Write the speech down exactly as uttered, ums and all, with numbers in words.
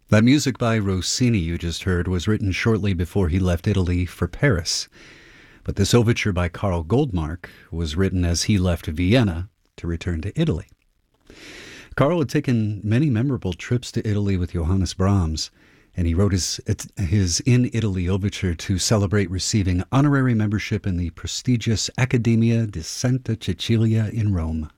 That music by Rossini you just heard was written shortly before he left Italy for Paris. But this overture by Karl Goldmark was written as he left Vienna to return to Italy. Karl had taken many memorable trips to Italy with Johannes Brahms, and he wrote his, his In Italy overture to celebrate receiving honorary membership in the prestigious Accademia di Santa Cecilia in Rome.